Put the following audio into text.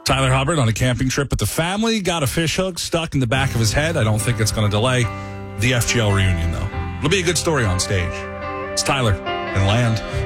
Tyler Hubbard on a camping trip with the family got a fish hook stuck in the back of his head. I don't think it's going to delay the FGL reunion, though. It'll be a good story on stage. It's Tyler and Land.